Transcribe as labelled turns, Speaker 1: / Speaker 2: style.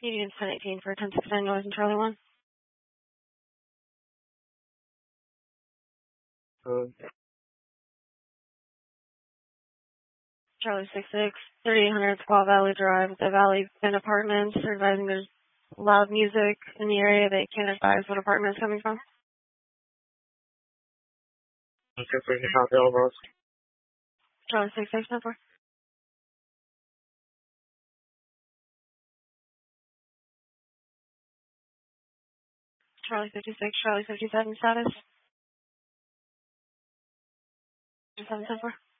Speaker 1: Union 1018 for 1069 Noise and Charlie 1. Charlie 66, 3800 Squaw Valley Drive, the Valley Inn Apartments. They're advising there's loud music in the area. They can't advise what apartment it's coming from.
Speaker 2: Okay, so you can't tell us.
Speaker 1: Charlie 66, 10-4. Charlie 56, Charlie 57 status. 7-10-4.